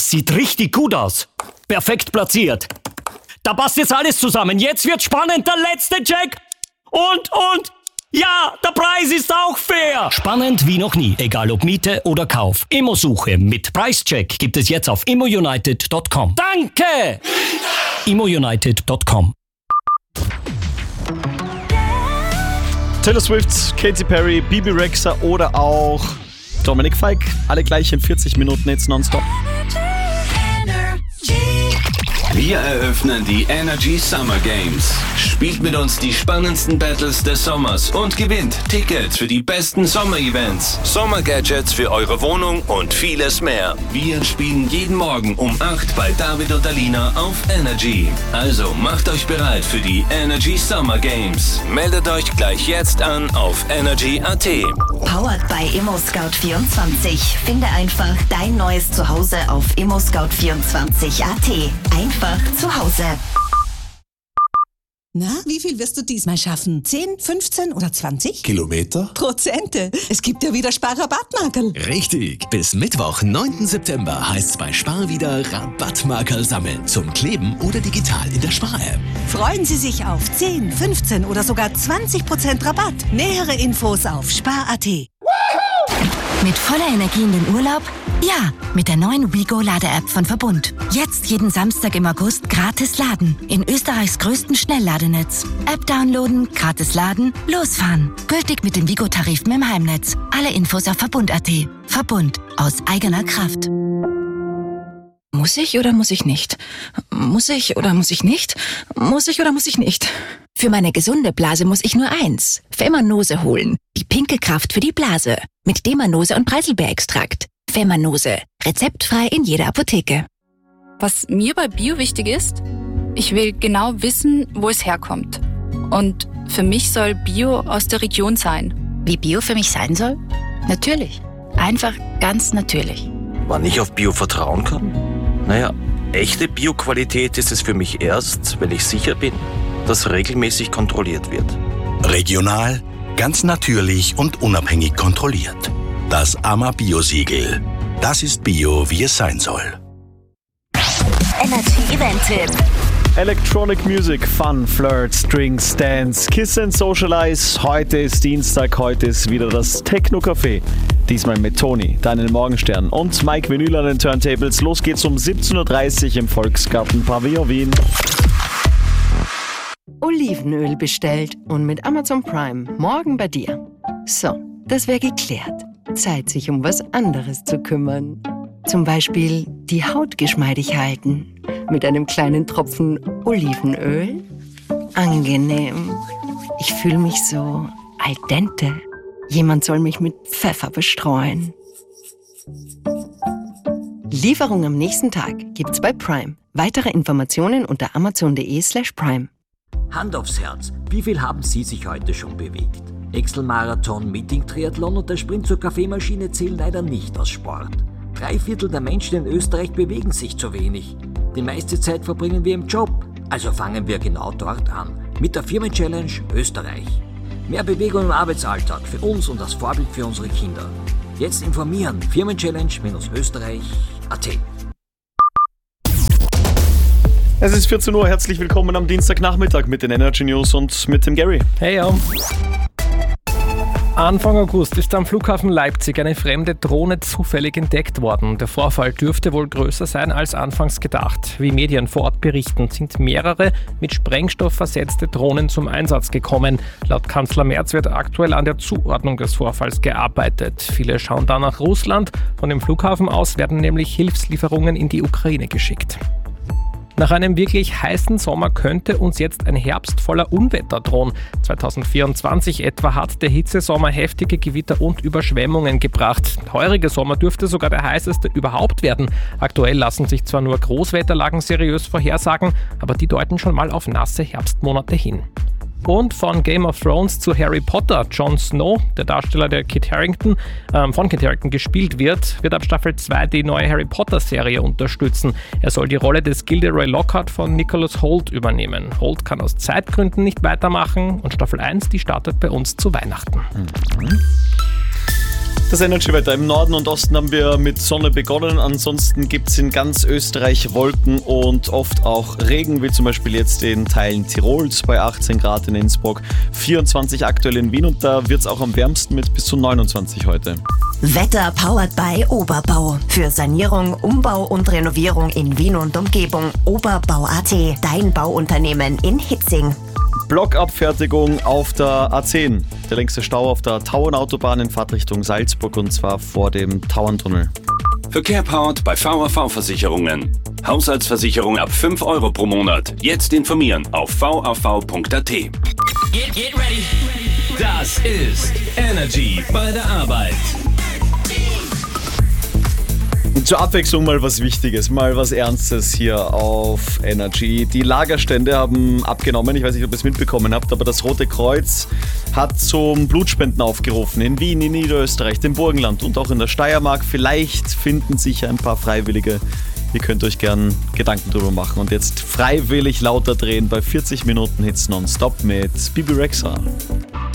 Das sieht richtig gut aus. Perfekt platziert. Da passt jetzt alles zusammen. Jetzt wird spannend. Der letzte Check. Und. Ja, der Preis ist auch fair. Spannend wie noch nie. Egal ob Miete oder Kauf. Immosuche mit Preischeck gibt es jetzt auf immounited.com. Danke! immounited.com. Taylor Swift, Katy Perry, Bibi Rexha oder auch Dominik Fike. Alle gleich in 40 Minuten jetzt nonstop. Wir eröffnen die Energy Summer Games. Spielt mit uns die spannendsten Battles des Sommers und gewinnt Tickets für die besten Sommer-Events, Sommergadgets für eure Wohnung und vieles mehr. Wir spielen jeden Morgen um 8 bei David und Alina auf Energy. Also macht euch bereit für die Energy Summer Games. Meldet euch gleich jetzt an auf energy.at. Powered by ImmoScout24. Finde einfach dein neues Zuhause auf ImmoScout24.at. Einfach zu Hause. Na, wie viel wirst du diesmal schaffen? 10, 15 oder 20? Kilometer? Prozente. Es gibt ja wieder Spar-Rabattmarkerl. Richtig. Bis Mittwoch, 9. September heißt's bei Spar wieder Rabattmarkerl sammeln. Zum Kleben oder digital in der Spar-App. Freuen Sie sich auf 10, 15 oder sogar 20% Rabatt. Nähere Infos auf spar.at. Mit voller Energie in den Urlaub? Ja, mit der neuen WeGo-Lade-App von Verbund. Jetzt jeden Samstag im August gratis laden. In Österreichs größten Schnellladenetz. App downloaden, gratis laden, losfahren. Gültig mit den WeGo-Tarifen im Heimnetz. Alle Infos auf Verbund.at. Verbund. Aus eigener Kraft. Muss ich oder muss ich nicht? Muss ich oder muss ich nicht? Muss ich oder muss ich nicht? Für meine gesunde Blase muss ich nur eins. Femanose holen. Die pinke Kraft für die Blase. Mit Demanose und Preiselbeerextrakt. Femanose. Rezeptfrei in jeder Apotheke. Was mir bei Bio wichtig ist, ich will genau wissen, wo es herkommt. Und für mich soll Bio aus der Region sein. Wie Bio für mich sein soll? Natürlich. Einfach ganz natürlich. Wann ich auf Bio vertrauen kann? Naja, echte Bio-Qualität ist es für mich erst, wenn ich sicher bin, dass regelmäßig kontrolliert wird. Regional, ganz natürlich und unabhängig kontrolliert. Das AMA-Bio-Siegel. Das ist Bio, wie es sein soll. Energy Event-Tipp. Electronic Music, Fun, Flirts, Drinks, Dance, Kiss and Socialize. Heute ist Dienstag, heute ist wieder das Techno-Café. Diesmal mit Toni, deinen Morgenstern und Mike Vinyl an den Turntables. Los geht's um 17.30 Uhr im Volksgarten Pavillon Wien. Olivenöl bestellt und mit Amazon Prime morgen bei dir. So, das wäre geklärt. Zeit, sich um was anderes zu kümmern. Zum Beispiel die Haut geschmeidig halten. Mit einem kleinen Tropfen Olivenöl. Angenehm. Ich fühle mich so al dente. Jemand soll mich mit Pfeffer bestreuen. Lieferung am nächsten Tag gibt's bei Prime. Weitere Informationen unter amazon.de/prime. Hand aufs Herz, wie viel haben Sie sich heute schon bewegt? Excel-Marathon, Meeting-Triathlon und der Sprint zur Kaffeemaschine zählen leider nicht als Sport. 3/4 der Menschen in Österreich bewegen sich zu wenig. Die meiste Zeit verbringen wir im Job, also fangen wir genau dort an. Mit der Firmen-Challenge Österreich. Mehr Bewegung im Arbeitsalltag für uns und als Vorbild für unsere Kinder. Jetzt informieren, Firmenchallenge-österreich.at. Es ist 14 Uhr, herzlich willkommen am Dienstagnachmittag mit den Energy News und mit dem Gary. Hey, ja. Anfang August ist am Flughafen Leipzig eine fremde Drohne zufällig entdeckt worden. Der Vorfall dürfte wohl größer sein als anfangs gedacht. Wie Medien vor Ort berichten, sind mehrere mit Sprengstoff versetzte Drohnen zum Einsatz gekommen. Laut Kanzler Merz wird aktuell an der Zuordnung des Vorfalls gearbeitet. Viele schauen da nach Russland. Von dem Flughafen aus werden nämlich Hilfslieferungen in die Ukraine geschickt. Nach einem wirklich heißen Sommer könnte uns jetzt ein Herbst voller Unwetter drohen. 2024 etwa hat der Hitzesommer heftige Gewitter und Überschwemmungen gebracht. Der heurige Sommer dürfte sogar der heißeste überhaupt werden. Aktuell lassen sich zwar nur Großwetterlagen seriös vorhersagen, aber die deuten schon mal auf nasse Herbstmonate hin. Und von Game of Thrones zu Harry Potter. Jon Snow, der Darsteller, der von Kit Harington gespielt wird ab Staffel 2 die neue Harry Potter-Serie unterstützen. Er soll die Rolle des Gilderoy Lockhart von Nicholas Hoult übernehmen. Hoult kann aus Zeitgründen nicht weitermachen und Staffel 1, die startet bei uns zu Weihnachten. Das Energy-Wetter. Im Norden und Osten haben wir mit Sonne begonnen. Ansonsten gibt es in ganz Österreich Wolken und oft auch Regen, wie zum Beispiel jetzt in Teilen Tirols bei 18 Grad in Innsbruck, 24 aktuell in Wien und da wird es auch am wärmsten mit bis zu 29 heute. Wetter powered by Oberbau. Für Sanierung, Umbau und Renovierung in Wien und Umgebung. Oberbau.at, dein Bauunternehmen in Hitzing. Blockabfertigung auf der A10. Der längste Stau auf der Tauernautobahn in Fahrtrichtung Salzburg und zwar vor dem Tauerntunnel. Verkehr powered bei VAV-Versicherungen. Haushaltsversicherung ab 5 Euro pro Monat. Jetzt informieren auf vav.at. Get ready. Das ist Energy bei der Arbeit. Zur Abwechslung mal was Wichtiges, mal was Ernstes hier auf Energy. Die Lagerstände haben abgenommen, ich weiß nicht, ob ihr es mitbekommen habt, aber das Rote Kreuz hat zum Blutspenden aufgerufen. In Wien, in Niederösterreich, dem Burgenland und auch in der Steiermark. Vielleicht finden sich ein paar Freiwillige. Ihr könnt euch gern Gedanken drüber machen und jetzt freiwillig lauter drehen bei 40 Minuten Hits nonstop mit Bibi Rexha.